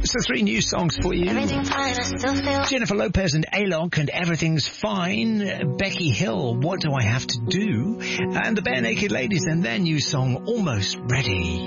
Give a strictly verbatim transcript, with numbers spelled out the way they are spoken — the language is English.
Here's the three new songs for you. Everything's fine, I still feel. Jennifer Lopez and Alok and Everything's Fine. Becky Hill, What Do I Have to Do? And the Bare Naked Ladies and their new song, Almost Ready.